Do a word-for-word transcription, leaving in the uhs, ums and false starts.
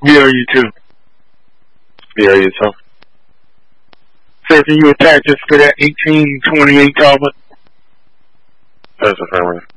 We are you too. We are you too. Sir, can you attach us to that eighteen twenty-eight Talbot? That's affirmative.